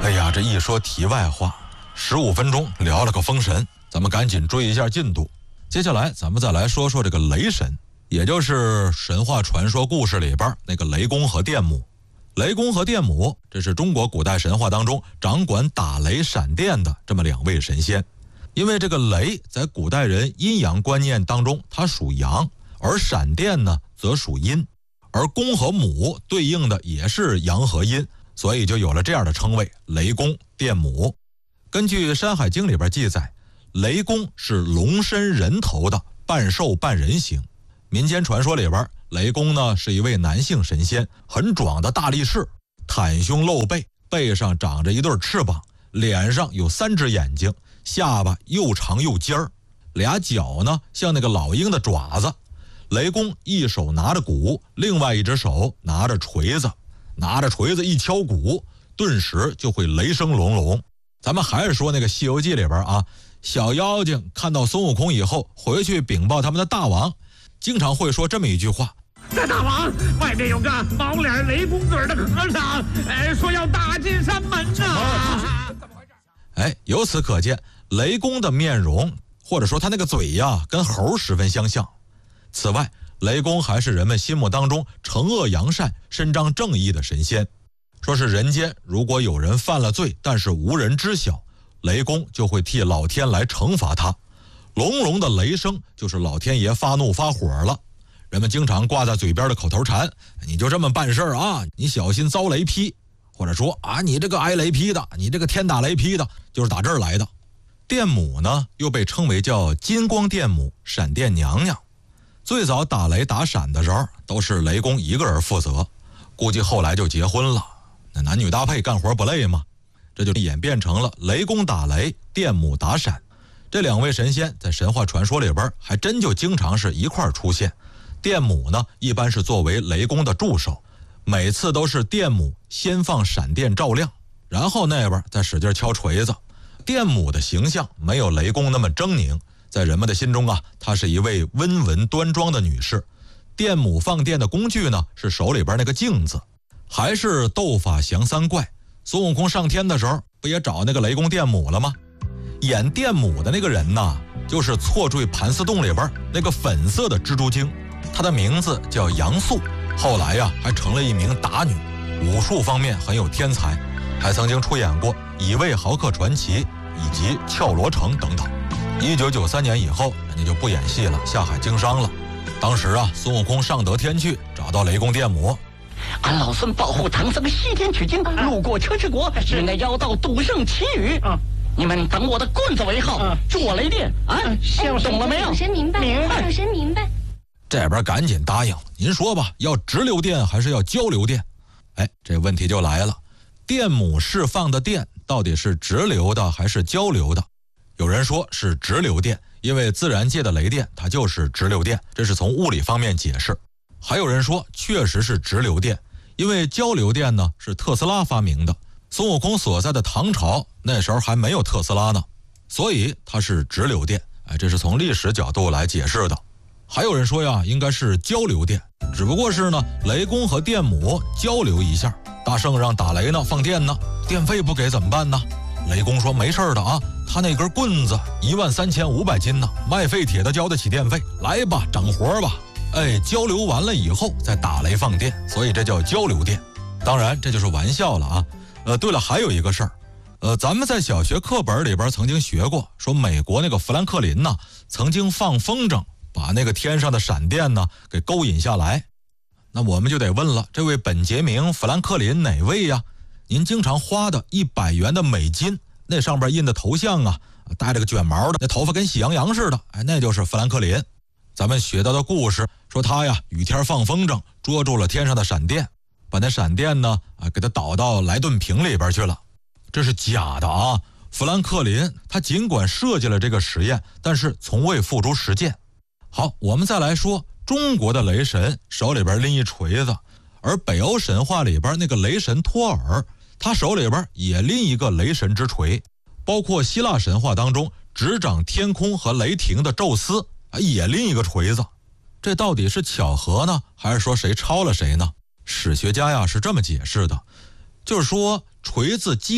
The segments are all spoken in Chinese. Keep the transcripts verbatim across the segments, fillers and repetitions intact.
哎呀，这一说题外话，十五分钟聊了个封神，咱们赶紧追一下进度。接下来咱们再来说说这个雷神，也就是神话传说故事里边那个雷公和电母。雷公和电母，这是中国古代神话当中掌管打雷闪电的这么两位神仙。因为这个雷在古代人阴阳观念当中它属阳，而闪电呢则属阴，而公和母对应的也是阳和阴，所以就有了这样的称谓，雷公电母。根据《山海经》里边记载，雷公是龙身人头的半兽半人形。民间传说里边，雷公呢是一位男性神仙，很壮的大力士，袒胸露背，背上长着一对翅膀，脸上有三只眼睛，下巴又长又尖儿，俩脚呢像那个老鹰的爪子。雷公一手拿着鼓，另外一只手拿着锤子，拿着锤子一敲鼓，顿时就会雷声隆隆。咱们还是说那个《西游记》里边啊，小妖精看到孙悟空以后，回去禀报他们的大王，经常会说这么一句话： 大大王，外面有个毛脸雷公嘴的和尚，哎，说要打进山门啊！ 哎，由此可见，雷公的面容或者说他那个嘴呀，跟猴十分相像。此外，雷公还是人们心目当中惩恶扬善、伸张正义的神仙。说是人间如果有人犯了罪，但是无人知晓，雷公就会替老天来惩罚他。隆隆的雷声就是老天爷发怒发火了。人们经常挂在嘴边的口头禅，你就这么办事啊，你小心遭雷劈，或者说啊，你这个挨雷劈的，你这个天打雷劈的，就是打这儿来的。电母呢又被称为叫金光电母、闪电娘娘。最早打雷打闪的时候都是雷公一个人负责，估计后来就结婚了，那男女搭配干活不累吗？这就演变成了雷公打雷，电母打闪。这两位神仙在神话传说里边还真就经常是一块儿出现。电母呢一般是作为雷公的助手，每次都是电母先放闪电照亮，然后那边再使劲敲锤子。电母的形象没有雷公那么狰狞，在人们的心中啊，她是一位温文端庄的女士。电母放电的工具呢是手里边那个镜子，还是斗法降三怪。孙悟空上天的时候不也找那个雷公电母了吗？演电母的那个人呢，就是错坠盘丝洞里边那个粉色的蜘蛛精，她的名字叫杨素，后来呀还成了一名打女，武术方面很有天才，还曾经出演过《乙未豪客传奇》以及《俏罗城》等等。一九九三年以后，人家就不演戏了，下海经商了。当时啊，孙悟空上得天去，找到雷公电母。 俺老孙保护唐僧西天取经，路过车迟国，应该妖道赌圣祈雨。你们等我的棍子为号，助雷电啊！懂了没有？ 小神明白， 明白。 小神明白。 这边赶紧答应，您说吧，要直流电还是要交流电？哎，这问题就来了，电母释放的电到底是直流的还是交流的？有人说是直流电，因为自然界的雷电它就是直流电，这是从物理方面解释。还有人说确实是直流电，因为交流电呢是特斯拉发明的，孙悟空所在的唐朝那时候还没有特斯拉呢，所以它是直流电。哎，这是从历史角度来解释的。还有人说呀，应该是交流电，只不过是呢雷公和电母交流一下，大圣让打雷呢放电呢，电费不给怎么办呢？雷公说没事的啊，他那根棍子一万三千五百斤呢，卖废铁的交得起电费，来吧，整活吧。哎，交流完了以后再打雷放电，所以这叫交流电。当然这就是玩笑了啊。呃，对了，还有一个事儿，呃，咱们在小学课本里边曾经学过，说美国那个富兰克林呢，曾经放风筝，把那个天上的闪电呢给勾引下来。那我们就得问了，这位本杰明·富兰克林哪位呀？您经常花的一百元的美金，那上边印的头像啊，带着个卷毛的，那头发跟喜羊羊似的，哎，那就是富兰克林。咱们学到的故事说他呀，雨天放风筝，捉住了天上的闪电，把那闪电呢啊给他导到莱顿瓶里边去了。这是假的啊！富兰克林他尽管设计了这个实验，但是从未付诸实践。好，我们再来说中国的雷神手里边拎一锤子，而北欧神话里边那个雷神托尔，他手里边也拎一个雷神之锤。包括希腊神话当中执掌天空和雷霆的宙斯也拎一个锤子。这到底是巧合呢，还是说谁抄了谁呢？史学家呀是这么解释的，就是说锤子击打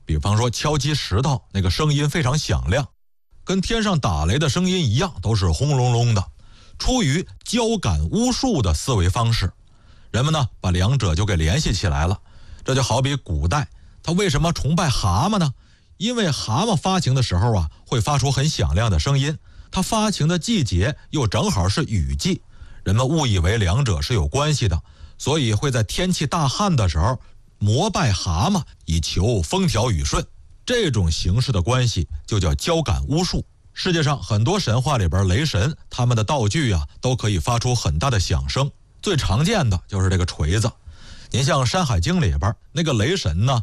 比方说敲击石头，那个声音非常响亮，跟天上打雷的声音一样，都是轰隆隆的。出于交感巫术的思维方式，人们呢把两者就给联系起来了。这就好比古代他为什么崇拜蛤蟆呢？因为蛤蟆发情的时候啊，会发出很响亮的声音，它发情的季节又正好是雨季，人们误以为两者是有关系的，所以会在天气大旱的时候膜拜蛤蟆，以求风调雨顺。这种形式的关系就叫交感巫术。世界上很多神话里边，雷神他们的道具啊都可以发出很大的响声，最常见的就是这个锤子。您像《山海经》里边那个雷神呢，